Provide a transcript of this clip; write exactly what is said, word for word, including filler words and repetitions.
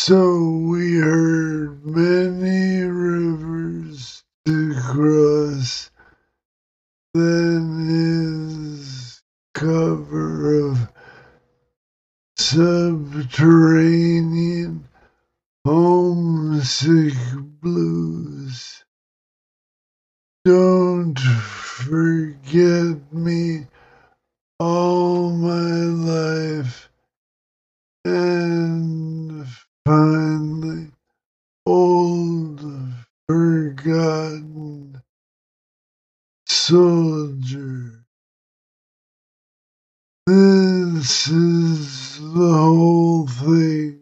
So we heard many rivers to cross, then his cover of subterranean homesick blues. Don't forget me all my life, and finally old forgotten soldier. This is the whole thing.